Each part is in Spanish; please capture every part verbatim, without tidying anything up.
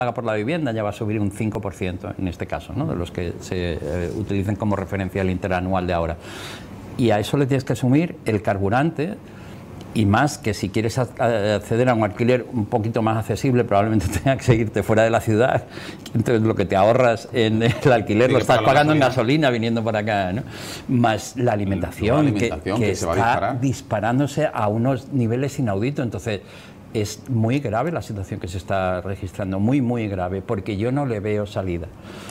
paga por la vivienda ya va a subir un cinco por ciento en este caso, ¿no? De los que se eh, utilicen como referencia el interanual de ahora. Y a eso le tienes que asumir el carburante, y más que si quieres acceder a un alquiler un poquito más accesible, probablemente tengas que seguirte fuera de la ciudad. Entonces lo que te ahorras en el alquiler sí, lo estás pagando en gasolina viniendo para acá, ¿no? Más la alimentación, la alimentación que, que, que se está va disparándose a unos niveles inauditos. Entonces es muy grave la situación que se está registrando, muy, muy grave, porque yo no le veo salida.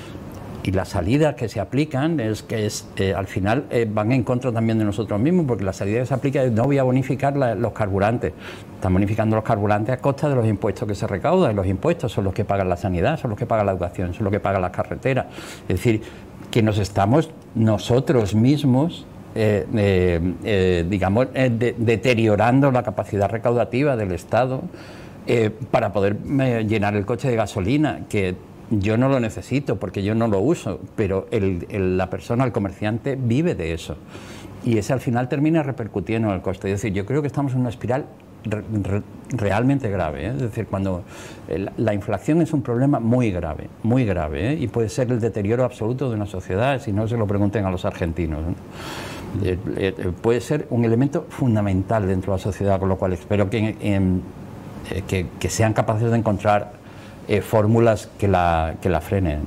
Y las salidas que se aplican es que es, eh, al final eh, van en contra también de nosotros mismos, porque la salida que se aplica es no voy a bonificar la, los carburantes. Están bonificando los carburantes a costa de los impuestos que se recaudan, y los impuestos son los que pagan la sanidad, son los que pagan la educación, son los que pagan las carreteras. Es decir, que nos estamos nosotros mismos eh, eh, eh, digamos, eh, de, deteriorando la capacidad recaudativa del Estado eh, para poder eh, llenar el coche de gasolina, que yo no lo necesito porque yo no lo uso, pero el, el, la persona, el comerciante, vive de eso. Y ese al final termina repercutiendo en el coste. Es decir, yo creo que estamos en una espiral re, re, realmente grave, ¿eh? Es decir, cuando la, la inflación es un problema muy grave, muy grave, ¿eh? Y puede ser el deterioro absoluto de una sociedad, si no se lo pregunten a los argentinos, ¿no? Eh, eh, puede ser un elemento fundamental dentro de la sociedad, con lo cual espero que, eh, que, que sean capaces de encontrar Eh, fórmulas que la, que la frenen.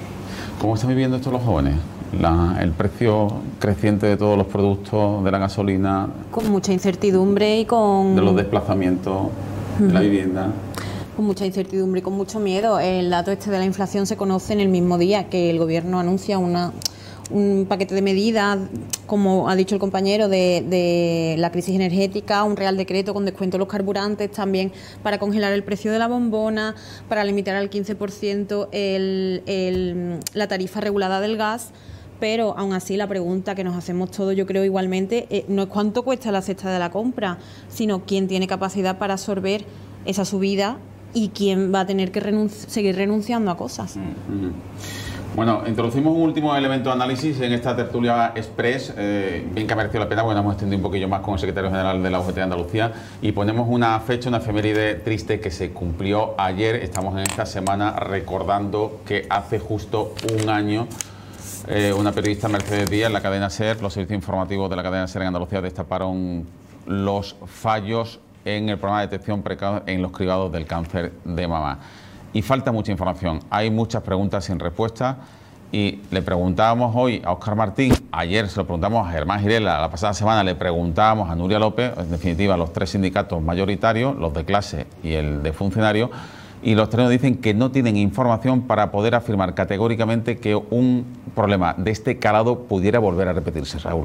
¿Cómo están viviendo esto los jóvenes? La, el precio creciente de todos los productos, de la gasolina... Con mucha incertidumbre y con... De los desplazamientos, uh-huh. de la vivienda... Con mucha incertidumbre y con mucho miedo. El dato este de la inflación se conoce en el mismo día que el gobierno anuncia una... un paquete de medidas, como ha dicho el compañero, de, de la crisis energética, un real decreto con descuento de los carburantes, también para congelar el precio de la bombona, para limitar al quince por ciento el, el, la tarifa regulada del gas. Pero aún así la pregunta que nos hacemos todos, yo creo igualmente, eh, no es cuánto cuesta la cesta de la compra, sino quién tiene capacidad para absorber esa subida y quién va a tener que renunci- seguir renunciando a cosas. Mm-hmm. Bueno, introducimos un último elemento de análisis en esta tertulia express, eh, bien que ha merecido la pena, porque nos hemos extendido un poquillo más con el secretario general de la U G T de Andalucía, y ponemos una fecha, una efeméride triste que se cumplió ayer. Estamos en esta semana recordando que hace justo un año eh, una periodista, Mercedes Díaz, en la cadena SER, los servicios informativos de la cadena SER en Andalucía destaparon los fallos en el programa de detección precoz en los cribados del cáncer de mama. Y falta mucha información, hay muchas preguntas sin respuesta, y le preguntábamos hoy a Óscar Martín, ayer se lo preguntamos a Germán Girela, la pasada semana le preguntábamos a Nuria López, en definitiva los tres sindicatos mayoritarios, los de clase y el de funcionarios, y los tres nos dicen que no tienen información para poder afirmar categóricamente que un problema de este calado pudiera volver a repetirse, Raúl.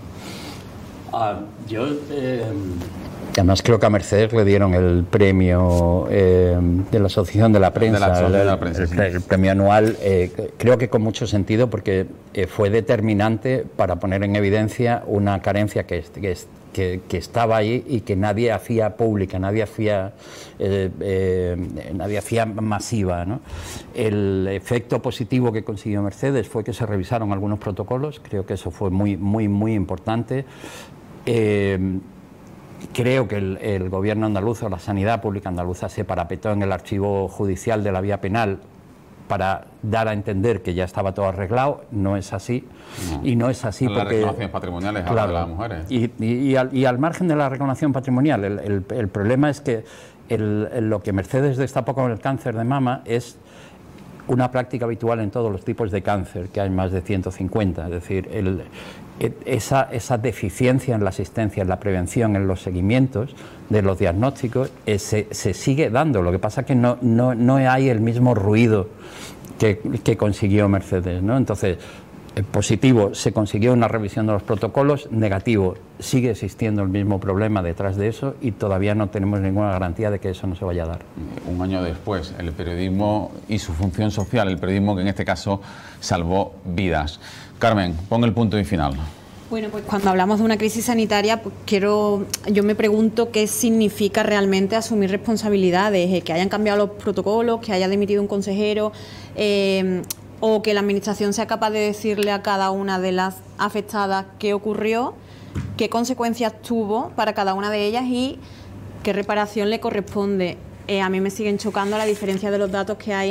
Uh, yo... Eh... Además creo que a Mercedes le dieron el premio eh, de la Asociación de la Prensa, de la, el, de la prensa el, sí. el premio anual, eh, creo que con mucho sentido, porque eh, fue determinante para poner en evidencia una carencia que, que, que, que estaba ahí y que nadie hacía pública, nadie hacía, eh, eh, nadie hacía masiva, ¿no? El efecto positivo que consiguió Mercedes fue que se revisaron algunos protocolos, creo que eso fue muy, muy, muy importante. Eh, Creo que el, el gobierno andaluz o la sanidad pública andaluza se parapetó en el archivo judicial de la vía penal para dar a entender que ya estaba todo arreglado. No es así. No. Y no es así porque... Las reclamaciones patrimoniales claro, de las mujeres. Y, y, y, al, y al margen de la reclamación patrimonial, el, el, el problema es que el, el, lo que Mercedes destapó con el cáncer de mama es una práctica habitual en todos los tipos de cáncer, que hay más de ciento cincuenta. Es decir, el, esa, esa deficiencia en la asistencia, en la prevención, en los seguimientos de los diagnósticos, eh, se, se sigue dando. Lo que pasa es que no, no, no hay el mismo ruido que, que consiguió Mercedes, ¿no? Entonces, eh, positivo, se consiguió una revisión de los protocolos. Negativo, sigue existiendo el mismo problema detrás de eso y todavía no tenemos ninguna garantía de que eso no se vaya a dar. Un año después, el periodismo y su función social, el periodismo que en este caso salvó vidas. Carmen, pon el punto y final. Bueno, pues cuando hablamos de una crisis sanitaria, pues quiero, yo me pregunto qué significa realmente asumir responsabilidades, eh, que hayan cambiado los protocolos, que haya dimitido un consejero, eh, o que la administración sea capaz de decirle a cada una de las afectadas qué ocurrió, qué consecuencias tuvo para cada una de ellas y qué reparación le corresponde. Eh, a mí me siguen chocando la diferencia de los datos que hay